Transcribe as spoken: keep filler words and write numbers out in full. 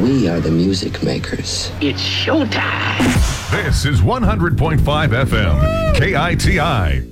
We are the music makers. It's showtime. This is one hundred point five F M, K I T I.